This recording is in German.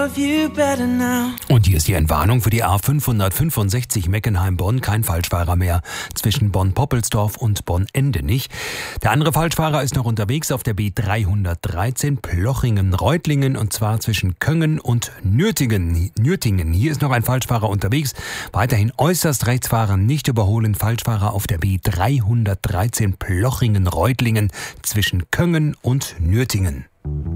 Und hier ist die Entwarnung für die A565 Meckenheim-Bonn. Kein Falschfahrer mehr zwischen Bonn-Poppelsdorf und Bonn-Endenich. Der andere Falschfahrer ist noch unterwegs auf der B313 Plochingen-Reutlingen und zwar zwischen Köngen und Nürtingen. Hier ist noch ein Falschfahrer unterwegs. Weiterhin äußerst rechts fahren, nicht überholen. Falschfahrer auf der B313 Plochingen-Reutlingen zwischen Köngen und Nürtingen.